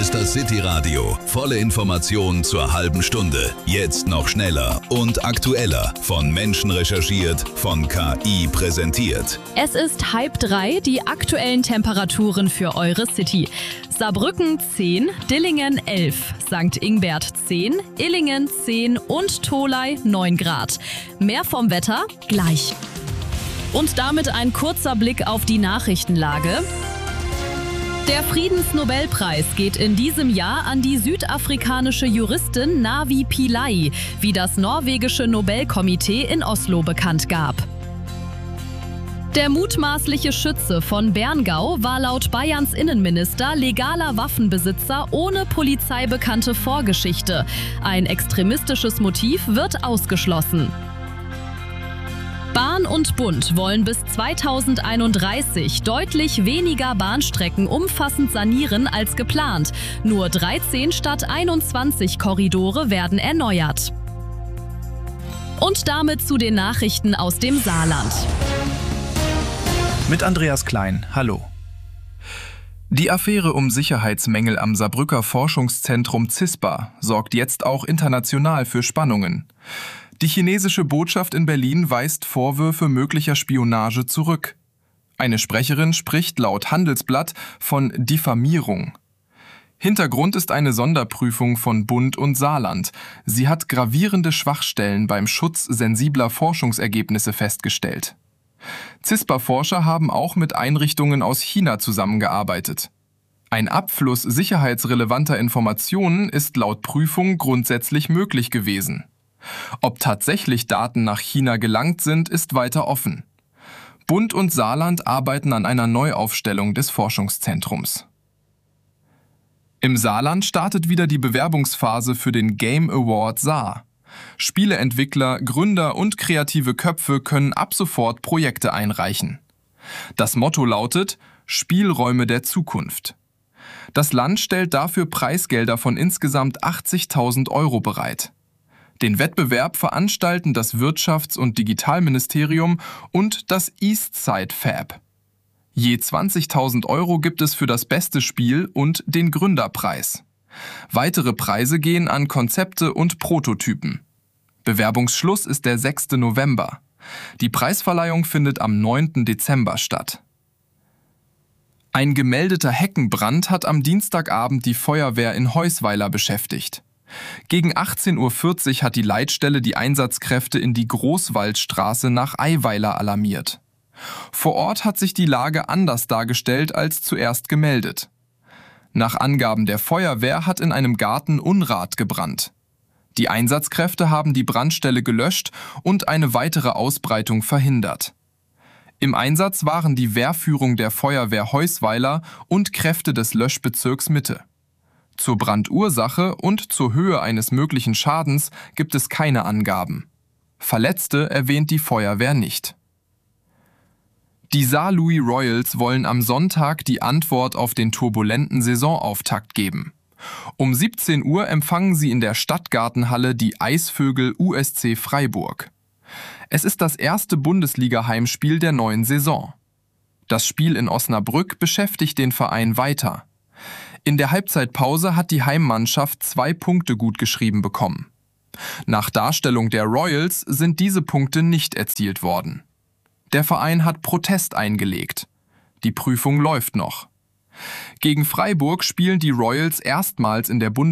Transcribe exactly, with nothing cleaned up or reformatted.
ist das City-Radio. Volle Informationen zur halben Stunde. Jetzt noch schneller und aktueller. Von Menschen recherchiert, von K I präsentiert. Es ist halb drei, die aktuellen Temperaturen für eure City. Saarbrücken zehn, Dillingen elf, Sankt Ingbert zehn, Illingen zehn und Tholey neun Grad. Mehr vom Wetter gleich. Und damit ein kurzer Blick auf die Nachrichtenlage. Der Friedensnobelpreis geht in diesem Jahr an die südafrikanische Juristin Navi Pillay, wie das norwegische Nobelkomitee in Oslo bekannt gab. Der mutmaßliche Schütze von Berngau war laut Bayerns Innenminister legaler Waffenbesitzer ohne polizeibekannte Vorgeschichte. Ein extremistisches Motiv wird ausgeschlossen. Bahn und Bund wollen bis zweitausendeinunddreißig deutlich weniger Bahnstrecken umfassend sanieren als geplant. Nur dreizehn statt einundzwanzig Korridore werden erneuert. Und damit zu den Nachrichten aus dem Saarland. Mit Andreas Klein, hallo. Die Affäre um Sicherheitsmängel am Saarbrücker Forschungszentrum CISPA sorgt jetzt auch international für Spannungen. Die chinesische Botschaft in Berlin weist Vorwürfe möglicher Spionage zurück. Eine Sprecherin spricht laut Handelsblatt von Diffamierung. Hintergrund ist eine Sonderprüfung von Bund und Saarland. Sie hat gravierende Schwachstellen beim Schutz sensibler Forschungsergebnisse festgestellt. CISPA-Forscher haben auch mit Einrichtungen aus China zusammengearbeitet. Ein Abfluss sicherheitsrelevanter Informationen ist laut Prüfung grundsätzlich möglich gewesen. Ob tatsächlich Daten nach China gelangt sind, ist weiter offen. Bund und Saarland arbeiten an einer Neuaufstellung des Forschungszentrums. Im Saarland startet wieder die Bewerbungsphase für den Game Award Saar. Spieleentwickler, Gründer und kreative Köpfe können ab sofort Projekte einreichen. Das Motto lautet Spielräume der Zukunft. Das Land stellt dafür Preisgelder von insgesamt achtzigtausend Euro bereit. Den Wettbewerb veranstalten das Wirtschafts- und Digitalministerium und das Eastside Fab. Je zwanzigtausend Euro gibt es für das beste Spiel und den Gründerpreis. Weitere Preise gehen an Konzepte und Prototypen. Bewerbungsschluss ist der sechste November. Die Preisverleihung findet am neunten Dezember statt. Ein gemeldeter Heckenbrand hat am Dienstagabend die Feuerwehr in Heusweiler beschäftigt. Gegen achtzehn Uhr vierzig hat die Leitstelle die Einsatzkräfte in die Großwaldstraße nach Eiweiler alarmiert. Vor Ort hat sich die Lage anders dargestellt als zuerst gemeldet. Nach Angaben der Feuerwehr hat in einem Garten Unrat gebrannt. Die Einsatzkräfte haben die Brandstelle gelöscht und eine weitere Ausbreitung verhindert. Im Einsatz waren die Wehrführung der Feuerwehr Heusweiler und Kräfte des Löschbezirks Mitte. Zur Brandursache und zur Höhe eines möglichen Schadens gibt es keine Angaben. Verletzte erwähnt die Feuerwehr nicht. Die Saarlouis Royals wollen am Sonntag die Antwort auf den turbulenten Saisonauftakt geben. Um siebzehn Uhr empfangen sie in der Stadtgartenhalle die Eisvögel U S C Freiburg. Es ist das erste Bundesliga-Heimspiel der neuen Saison. Das Spiel in Osnabrück beschäftigt den Verein weiter. In der Halbzeitpause hat die Heimmannschaft zwei Punkte gutgeschrieben bekommen. Nach Darstellung der Royals sind diese Punkte nicht erzielt worden. Der Verein hat Protest eingelegt. Die Prüfung läuft noch. Gegen Freiburg spielen die Royals erstmals in der Bundesliga